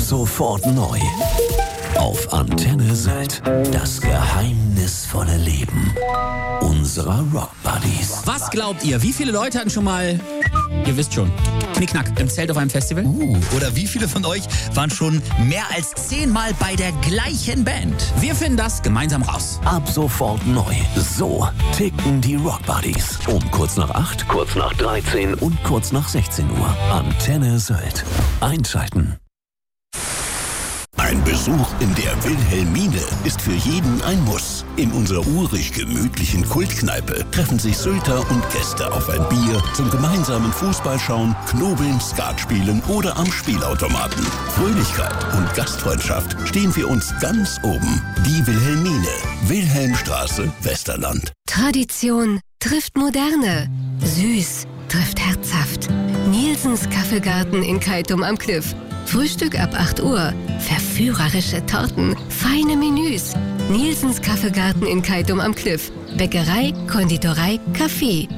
sofort neu. Auf Antenne Sylt. Das geheimnisvolle Leben unserer Rock Buddies. Was glaubt ihr? Wie viele Leute hatten schon mal, ihr wisst schon, Knickknack im Zelt auf einem Festival? Oder wie viele von euch waren schon mehr als 10 Mal bei der gleichen Band? Wir finden das gemeinsam raus. Ab sofort neu. So ticken die Rock Buddies. Um kurz nach 8, kurz nach 13 und kurz nach 16 Uhr. Antenne Sylt. Einschalten. Ein Besuch in der Wilhelmine ist für jeden ein Muss. In unserer urig gemütlichen Kultkneipe treffen sich Sylter und Gäste auf ein Bier zum gemeinsamen Fußballschauen, Knobeln, Skat spielen oder am Spielautomaten. Fröhlichkeit und Gastfreundschaft stehen für uns ganz oben. Die Wilhelmine, Wilhelmstraße, Westerland. Tradition trifft Moderne. Süß trifft herzhaft. Nielsens Kaffeegarten in Keitum am Kliff. Frühstück ab 8 Uhr. Verführerische Torten, feine Menüs. Nielsens Kaffeegarten in Keitum am Kliff. Bäckerei, Konditorei, Kaffee.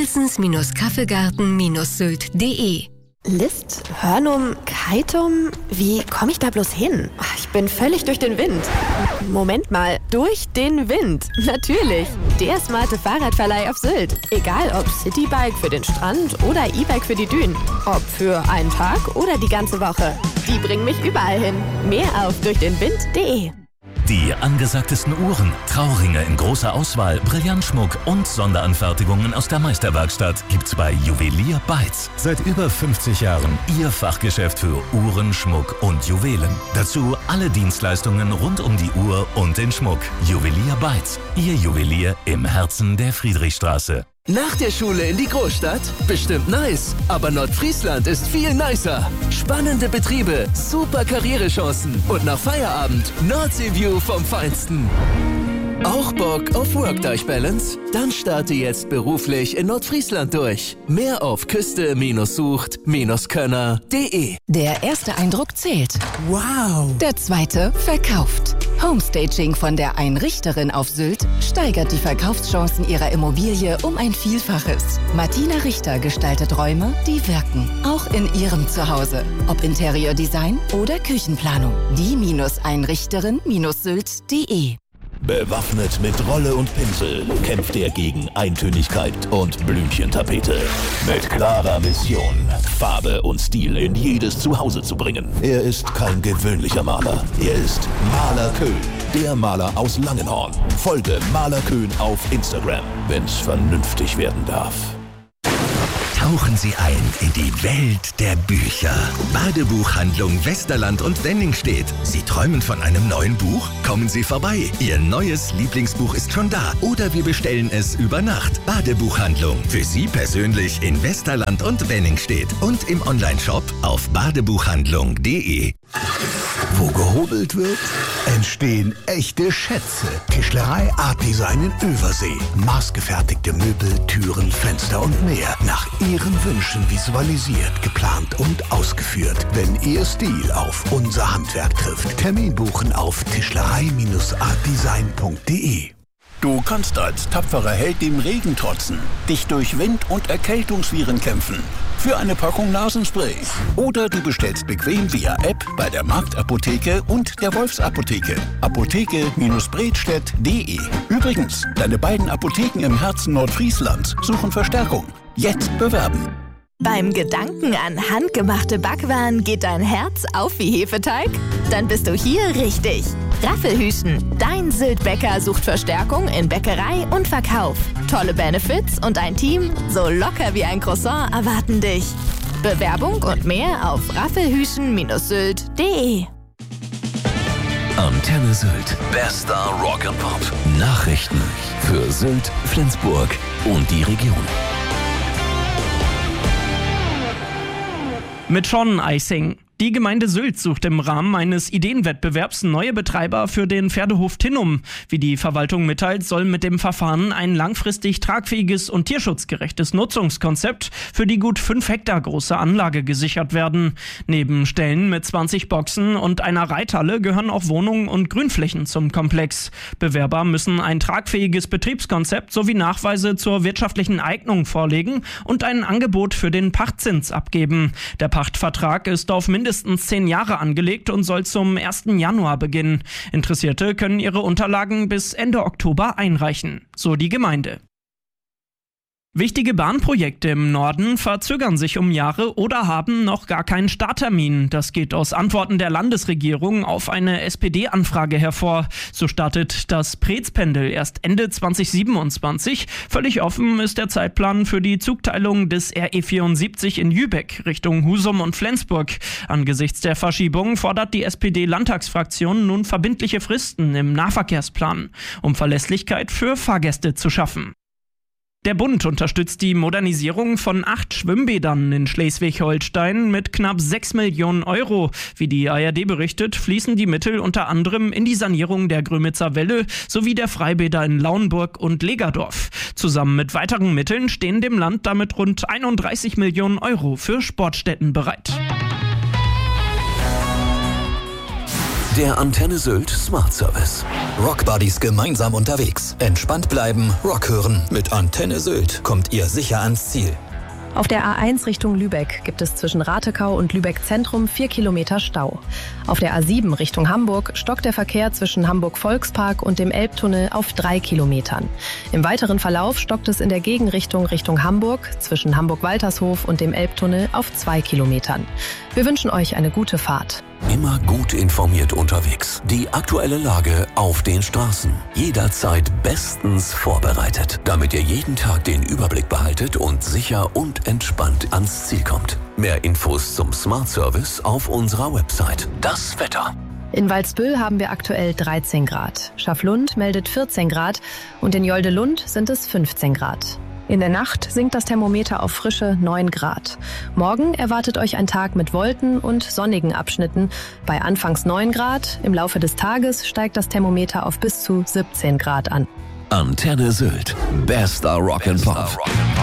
Nielsens-Kaffeegarten-sylt.de. List, Hörnum, Keitum, wie komme ich da bloß hin? Ich bin völlig durch den Wind. Moment mal, durch den Wind? Natürlich, der smarte Fahrradverleih auf Sylt. Egal ob Citybike für den Strand oder E-Bike für die Dünen. Ob für einen Tag oder die ganze Woche. Die bringen mich überall hin. Mehr auf durchdenwind.de. Die angesagtesten Uhren, Trauringe in großer Auswahl, Brillantschmuck und Sonderanfertigungen aus der Meisterwerkstatt gibt's bei Juwelier Beitz. Seit über 50 Jahren Ihr Fachgeschäft für Uhren, Schmuck und Juwelen. Dazu alle Dienstleistungen rund um die Uhr und den Schmuck. Juwelier Beitz, Ihr Juwelier im Herzen der Friedrichstraße. Nach der Schule in die Großstadt? Bestimmt nice. Aber Nordfriesland ist viel nicer. Spannende Betriebe, super Karrierechancen und nach Feierabend Nordseeview vom Feinsten. Auch Bock auf Work-Life-Balance? Dann starte jetzt beruflich in Nordfriesland durch. Mehr auf küste-sucht-könner.de. Der erste Eindruck zählt. Wow. Der zweite verkauft. Homestaging von der Einrichterin auf Sylt steigert die Verkaufschancen ihrer Immobilie um ein Vielfaches. Martina Richter gestaltet Räume, die wirken. Auch in ihrem Zuhause. Ob Interiordesign oder Küchenplanung. Die-Einrichterin-sylt.de. Bewaffnet mit Rolle und Pinsel kämpft er gegen Eintönigkeit und Blümchentapete. Mit klarer Mission, Farbe und Stil in jedes Zuhause zu bringen. Er ist kein gewöhnlicher Maler. Er ist Maler Köhn, der Maler aus Langenhorn. Folge Maler Köhn auf Instagram, wenn's vernünftig werden darf. Tauchen Sie ein in die Welt der Bücher. Badebuchhandlung Westerland und Wenningstedt. Sie träumen von einem neuen Buch? Kommen Sie vorbei. Ihr neues Lieblingsbuch ist schon da. Oder wir bestellen es über Nacht. Badebuchhandlung. Für Sie persönlich in Westerland und Wenningstedt. Und im Onlineshop auf badebuchhandlung.de. Wo gehobelt wird, entstehen echte Schätze. Tischlerei Art Design in Översee. Maßgefertigte Möbel, Türen, Fenster und mehr. Nach Ihren Wünschen visualisiert, geplant und ausgeführt. Wenn Ihr Stil auf unser Handwerk trifft. Termin buchen auf tischlerei-artdesign.de. Du kannst als tapferer Held dem Regen trotzen, dich durch Wind- und Erkältungsviren kämpfen. Für eine Packung Nasenspray. Oder du bestellst bequem via App bei der Marktapotheke und der Wolfsapotheke. Apotheke-bredstedt.de. Übrigens, deine beiden Apotheken im Herzen Nordfrieslands suchen Verstärkung. Jetzt bewerben. Beim Gedanken an handgemachte Backwaren geht dein Herz auf wie Hefeteig? Dann bist du hier richtig. Raffelhüschen, dein Sylt-Bäcker sucht Verstärkung in Bäckerei und Verkauf. Tolle Benefits und ein Team so locker wie ein Croissant erwarten dich. Bewerbung und mehr auf raffelhüschen-sylt.de. Antenne Sylt. Bester Rock and Pop. Nachrichten für Sylt, Flensburg und die Region. Mit Schorneneising. Die Gemeinde Sylt sucht im Rahmen eines Ideenwettbewerbs neue Betreiber für den Pferdehof Tinnum. Wie die Verwaltung mitteilt, soll mit dem Verfahren ein langfristig tragfähiges und tierschutzgerechtes Nutzungskonzept für die gut 5 Hektar große Anlage gesichert werden. Neben Ställen mit 20 Boxen und einer Reithalle gehören auch Wohnungen und Grünflächen zum Komplex. Bewerber müssen ein tragfähiges Betriebskonzept sowie Nachweise zur wirtschaftlichen Eignung vorlegen und ein Angebot für den Pachtzins abgeben. Der Pachtvertrag ist auf mindestens mindestens 10 Jahre angelegt und soll zum 1. Januar beginnen. Interessierte können ihre Unterlagen bis Ende Oktober einreichen, so die Gemeinde. Wichtige Bahnprojekte im Norden verzögern sich um Jahre oder haben noch gar keinen Starttermin. Das geht aus Antworten der Landesregierung auf eine SPD-Anfrage hervor. So startet das Preetz-Pendel erst Ende 2027. Völlig offen ist der Zeitplan für die Zugteilung des RE74 in Jübeck Richtung Husum und Flensburg. Angesichts der Verschiebung fordert die SPD-Landtagsfraktion nun verbindliche Fristen im Nahverkehrsplan, um Verlässlichkeit für Fahrgäste zu schaffen. Der Bund unterstützt die Modernisierung von 8 Schwimmbädern in Schleswig-Holstein mit knapp 6 Millionen Euro. Wie die ARD berichtet, fließen die Mittel unter anderem in die Sanierung der Grömitzer Welle sowie der Freibäder in Lauenburg und Legerdorf. Zusammen mit weiteren Mitteln stehen dem Land damit rund 31 Millionen Euro für Sportstätten bereit. Der Antenne Sylt Smart Service. Rockbuddies gemeinsam unterwegs. Entspannt bleiben, Rock hören. Mit Antenne Sylt kommt ihr sicher ans Ziel. Auf der A1 Richtung Lübeck gibt es zwischen Ratekau und Lübeck Zentrum 4 Kilometer Stau. Auf der A7 Richtung Hamburg stockt der Verkehr zwischen Hamburg Volkspark und dem Elbtunnel auf 3 Kilometern. Im weiteren Verlauf stockt es in der Gegenrichtung Richtung Hamburg zwischen Hamburg-Waltershof und dem Elbtunnel auf 2 Kilometern. Wir wünschen euch eine gute Fahrt. Immer gut informiert unterwegs. Die aktuelle Lage auf den Straßen. Jederzeit bestens vorbereitet, damit ihr jeden Tag den Überblick behaltet und sicher und entspannt ans Ziel kommt. Mehr Infos zum Smart Service auf unserer Website. Das Wetter. In Waldsbüll haben wir aktuell 13 Grad. Schaflund meldet 14 Grad und in Joldelund sind es 15 Grad. In der Nacht sinkt das Thermometer auf frische 9 Grad. Morgen erwartet euch ein Tag mit Wolken und sonnigen Abschnitten. Bei anfangs 9 Grad, im Laufe des Tages steigt das Thermometer auf bis zu 17 Grad an. Antenne Sylt. Bester Rock'n'Pop.